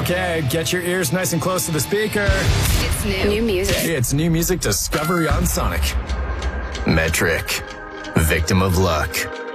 Okay, get your ears nice and close to the speaker. It's new music. It's new music discovery on Sonic. Metric. Victim of luck.